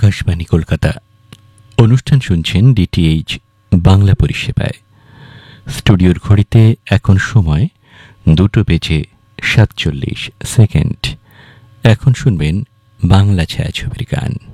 আকাশবাণী কলকাতা। অনুষ্ঠান শুনছেন ডিটিএইচ বাংলা পরিষেবায়। স্টুডিওর ঘড়িতে এখন সময় 2:47 এখন শুনবেন বাংলা ছায়াছবির গান।